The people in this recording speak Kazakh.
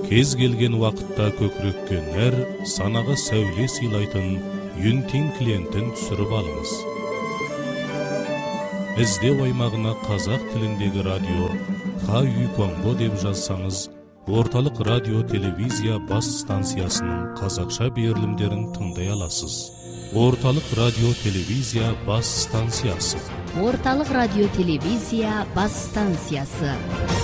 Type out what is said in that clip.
кез келген уақытта көкірекке нәр, санаға сәуле сыйлайтын Юнтин клиентін түсіріп алыңыз. Іздеу аймағына қазақ тіліндегі радио Ха-Ю-Конго деп жазсаңыз, орталық радио телевизия бас станциясының қазақша берілімдерін тыңдай аласыз. Орталық радио телевизия бас станциясы. Орталық радио телевизия бас станциясы.